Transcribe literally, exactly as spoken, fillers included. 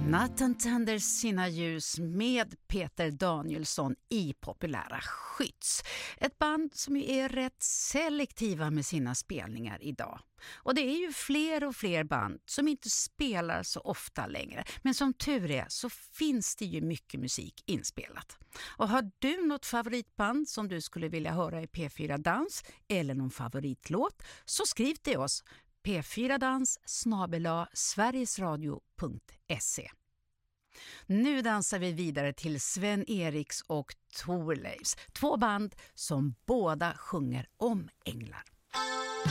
Natten tänder sina ljus med Peter Danielsson i Populära Skytts. Ett band som ju är rätt selektiva med sina spelningar idag. Och det är ju fler och fler band som inte spelar så ofta längre. Men som tur är så finns det ju mycket musik inspelat. Och har du något favoritband som du skulle vilja höra i P fyra Dans eller någon favoritlåt, så skriv till oss p fyra dans snabel-a sverigesradio punkt se. Nu dansar vi vidare till Sven Eriks och Thorleifs, två band som båda sjunger om änglar.